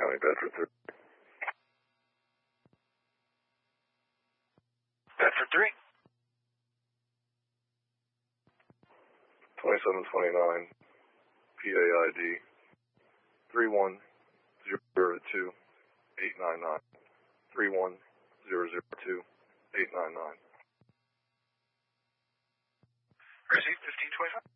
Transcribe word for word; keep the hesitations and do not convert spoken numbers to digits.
County, Bedford three. Bedford three. twenty-seven twenty-nine, P A I D, three one zero two eight nine nine, three one zero zero two eight nine nine. Receive fifteen twenty-five.